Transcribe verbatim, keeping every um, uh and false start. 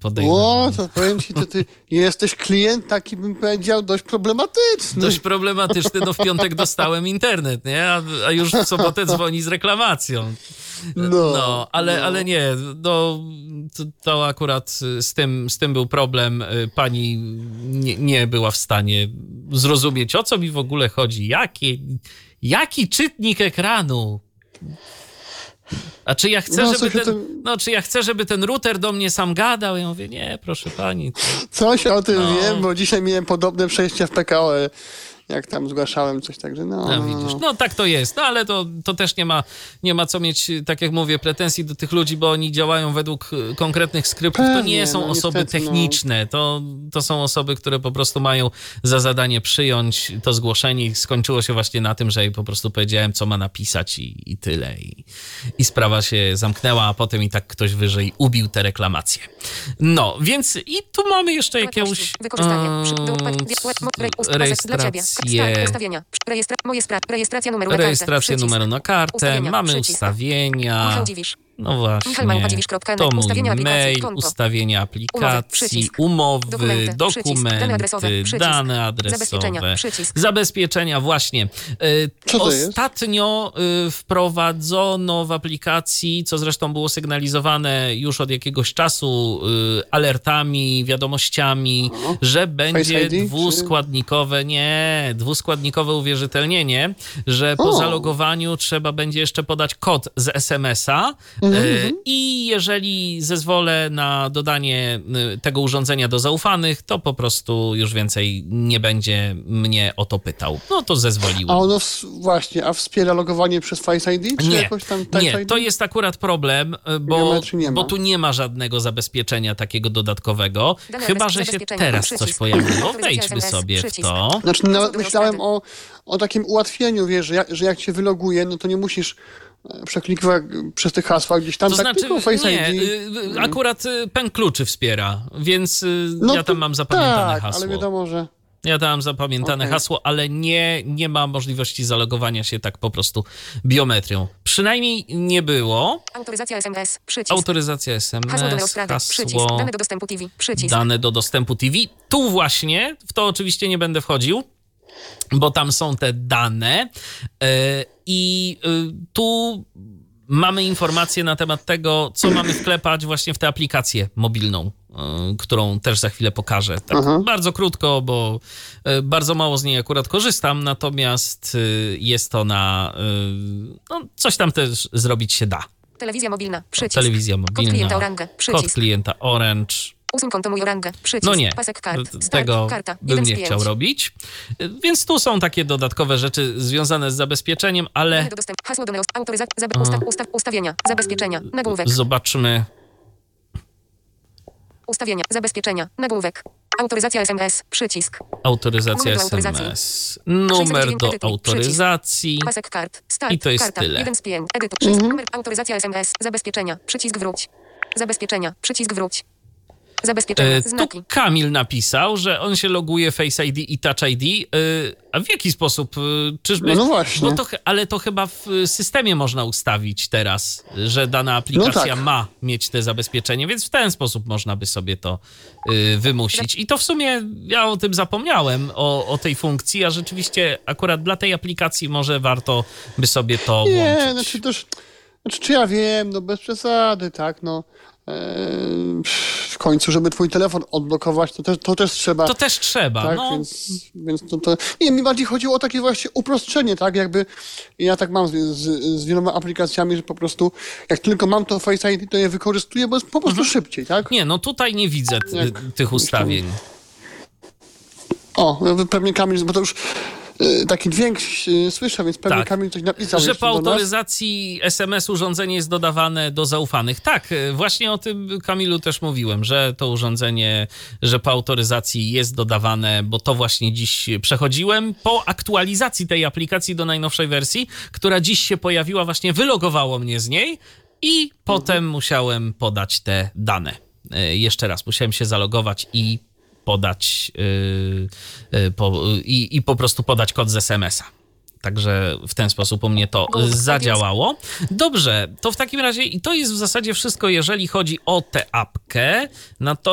podejrzewam. O, to powiem ci, to ty jesteś klient taki, bym powiedział, dość problematyczny. Dość problematyczny, no w piątek dostałem internet, nie? A, a już w sobotę dzwoni z reklamacją. No, no, ale, no. ale nie, no, to, to akurat z tym, z tym był problem. Pani nie, nie była w stanie zrozumieć, o co mi w ogóle chodzi. Jaki, jaki czytnik ekranu? A czy ja chcę, No, żeby ten, tym... no, czy ja chcę, żeby ten router do mnie sam gadał? Ja mówię, nie, proszę pani. To... Coś o tym no. wiem, bo dzisiaj miałem podobne przejście w P K O, jak tam zgłaszałem coś, także no. No, widzisz, no tak to jest, no ale to, to też nie ma, nie ma co mieć, tak jak mówię, pretensji do tych ludzi, bo oni działają według konkretnych skryptów. Pewnie, to nie są no, osoby niestety, techniczne, no. to, to są osoby, które po prostu mają za zadanie przyjąć to zgłoszenie i skończyło się właśnie na tym, że jej po prostu powiedziałem, co ma napisać i, i tyle. I, I sprawa się zamknęła, a potem i tak ktoś wyżej ubił te reklamacje. No, więc i tu mamy jeszcze jakieś e, rejestrację. Ustawienia. Rejestra- moje spra- rejestracja numeru na kartę. Rejestrację Przycisk. numeru na kartę. Ustawienia. Mamy Przycisk. ustawienia. Michał Dziwisz. No właśnie. Michał Małpa Dziwisz kropka net. To mój Ustawienia aplikacji. mail, Konto. ustawienia aplikacji, Przycisk. umowy, Dokumenty. dokumenty, Dane adresowe. Przycisk. dane adresowe. Zabezpieczenia. Przycisk. Zabezpieczenia, właśnie. Y, Co to jest? Ostatnio y, wprowadzono w aplikacji, co zresztą było sygnalizowane już od jakiegoś czasu y, alertami, wiadomościami, O. że będzie I D, dwuskładnikowe, czy... nie, dwuskładnikowe uwierzytelnienie, że po O. zalogowaniu trzeba będzie jeszcze podać kod z es em es a Mhm. y, i jeżeli zezwolę na dodanie y, tego urządzenia do zaufanych, to po prostu już więcej nie będzie mnie o to pytał. No to zezwoliłem. A ono w, właśnie, a wspiera logowanie przez Face I D? Czy Nie, jakoś tam Touch nie, I D? to jest akurat problem, bo, Biometrii nie ma. bo tu nie ma żadnego zabezpieczenia takiego dodatkowego, Dane chyba, bez że się zabezpieczenia. teraz Przycisk. coś pojawiło. Autoryzacja Wejdźmy es em es. sobie w Przycisk. to. Znaczy, nawet Zasoby myślałem ustawy. o, o takim ułatwieniu, wiesz, że jak, że jak cię wyloguje, no to nie musisz e, przeklikiwać przez te hasła gdzieś tam, To tak znaczy, tylko Face nie, I D. y, y, akurat y, pęk kluczy wspiera, więc y, No ja tam to mam zapamiętane tak, hasło. ale wiadomo, że... Ja tam mam zapamiętane Okej. hasło, ale nie, nie ma możliwości zalogowania się tak po prostu biometrią. Przynajmniej nie było. Autoryzacja es em es. Przycisk. Autoryzacja es em es, Hasło do neosprawy. Przycisk. hasło, Dane do dostępu T V. Przycisk. dane do dostępu T V. Tu właśnie, w to oczywiście nie będę wchodził, bo tam są te dane yy, i yy, tu mamy informacje na temat tego, co mamy wklepać właśnie w tę aplikację mobilną, yy, którą też za chwilę pokażę. Tak Aha. bardzo krótko, bo yy, bardzo mało z niej akurat korzystam, natomiast yy, jest ona, yy, no coś tam też zrobić się da. Telewizja mobilna. Przycisk. Telewizja Kod mobilna, klienta Orange. kod Przycisk. klienta Orange. Usuń konto mój Orange. Przycisk. No nie, Pasek kart. t- Start. tego Karta. bym jeden z nie pięć. chciał robić. Więc tu są takie dodatkowe rzeczy związane z zabezpieczeniem, ale Dane do dostępu. Hasło do neos. Autoryzacja. Zabe- usta- ustaw- ustawienia. Zabezpieczenia. Nagłówek. zobaczmy. Ustawienia. Zabezpieczenia. Nagłówek. Autoryzacja es em es. Przycisk. Autoryzacja Numer do es em autoryzacji. es. Numer do Przycisk. autoryzacji. Pasek kart. Start. I to jest Karta. tyle. jeden z pięć. Edyt. Przycisk. Numer. Autoryzacja es em es. Zabezpieczenia. Przycisk wróć. Zabezpieczenia. Przycisk wróć. Zabezpieczenia. E, Znaki. Tu Kamil napisał, że on się loguje Face I D i Touch I D. E, A w jaki sposób? E, Czyżby... No, no właśnie. Bo to, ch- ale to chyba w systemie można ustawić teraz, że dana aplikacja No tak. ma mieć te zabezpieczenie, więc w ten sposób można by sobie to e, wymusić. I to w sumie ja o tym zapomniałem, o, o tej funkcji, a rzeczywiście akurat dla tej aplikacji może warto by sobie to Nie, włączyć. znaczy też... Znaczy, czy ja wiem, no bez przesady, tak, no. Eee, w końcu, żeby twój telefon odblokować, to też, to też trzeba. To też trzeba, Tak, no. więc, więc to, to... Nie, mi bardziej chodziło o takie właśnie uproszczenie, tak, jakby ja tak mam z, z, z wieloma aplikacjami, że po prostu jak tylko mam to Face I D, to je wykorzystuję, bo jest po prostu szybciej, tak? Nie, no tutaj nie widzę t- Jak- tych ustawień. O, pewnie Kamil, bo to już y, taki dźwięk y, słyszę, więc pewnie Tak. Kamil coś napisał Że jeszcze po do nas. autoryzacji es em es urządzenie jest dodawane do zaufanych. Tak, właśnie o tym, Kamilu, też mówiłem, że to urządzenie, że po autoryzacji jest dodawane, bo to właśnie dziś przechodziłem. Po aktualizacji tej aplikacji do najnowszej wersji, która dziś się pojawiła, właśnie wylogowało mnie z niej i potem musiałem podać te dane. E, Jeszcze raz, musiałem się zalogować i podać yy, yy, po, i, i po prostu podać kod z es em es a. Także w ten sposób u mnie to zadziałało. Dobrze, to w takim razie i to jest w zasadzie wszystko, jeżeli chodzi o tę apkę. Natomiast